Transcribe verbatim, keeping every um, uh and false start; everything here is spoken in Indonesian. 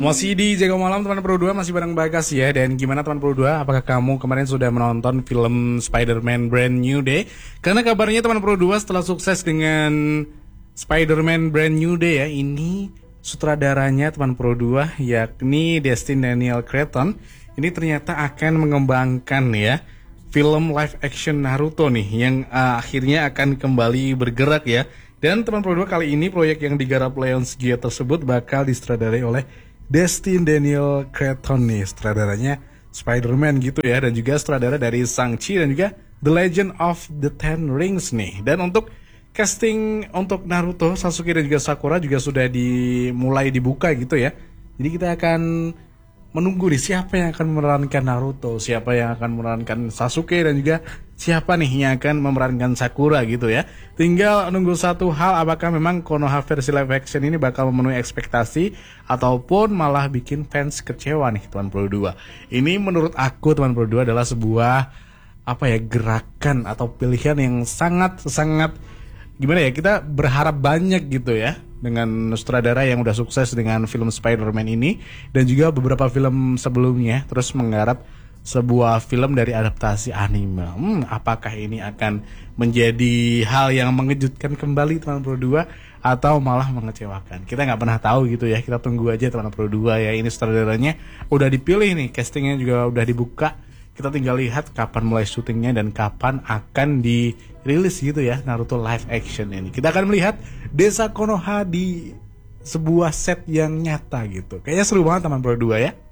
Masih di Jaga Malam teman Pro dua, masih bareng Bagas ya. Dan gimana teman Pro dua, apakah kamu kemarin sudah menonton film Spider-Man Brand New Day? Karena kabarnya teman Pro dua setelah sukses dengan Spider-Man Brand New Day ya, ini sutradaranya teman Pro dua yakni Destin Daniel Cretton ini ternyata akan mengembangkan ya film live action Naruto nih yang uh, akhirnya akan kembali bergerak ya. Dan teman Pro dua, kali ini proyek yang digarap Lionsgate tersebut bakal disutradarai oleh Destin Daniel Cretton nih, sutradaranya Spider-Man gitu ya, dan juga sutradara dari Shang-Chi dan juga The Legend of the Ten Rings nih. Dan untuk casting untuk Naruto, Sasuke dan juga Sakura juga sudah dimulai dibuka gitu ya. Jadi kita akan menunggu nih siapa yang akan memerankan Naruto, siapa yang akan memerankan Sasuke, dan juga siapa nih yang akan memerankan Sakura gitu ya. Tinggal nunggu satu hal, apakah memang Konoha versi live action ini bakal memenuhi ekspektasi ataupun malah bikin fans kecewa nih teman Pro dua. Ini menurut aku teman Pro dua adalah sebuah apa ya, gerakan atau pilihan yang sangat sangat gimana ya, kita berharap banyak gitu ya dengan sutradara yang udah sukses dengan film Spider-Man ini dan juga beberapa film sebelumnya, terus menggarap sebuah film dari adaptasi anime. Hmm, apakah ini akan menjadi hal yang mengejutkan kembali teman Pro dua atau malah mengecewakan? Kita nggak pernah tahu gitu ya. Kita tunggu aja teman Pro dua ya. Ini sutradaranya udah dipilih nih, castingnya juga udah dibuka. Kita tinggal lihat kapan mulai syutingnya dan kapan akan dirilis gitu ya Naruto live action ini. Kita akan melihat desa Konoha di sebuah set yang nyata gitu. Kayaknya seru banget teman Pro dua ya.